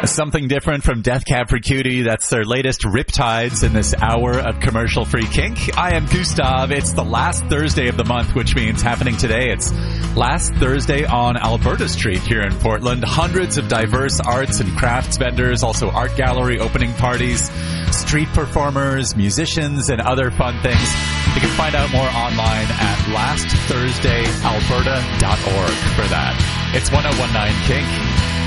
Something different from Death Cab for Cutie. That's their latest Riptides in this hour of commercial-free kink. I am Gustav. It's the last Thursday of the month, which means happening today. It's last Thursday on Alberta Street here in Portland. Hundreds of diverse arts and crafts vendors, also art gallery opening parties, street performers, musicians, and other fun things. You can find out more online at lastthursdayalberta.org for that. It's 1019 Kink.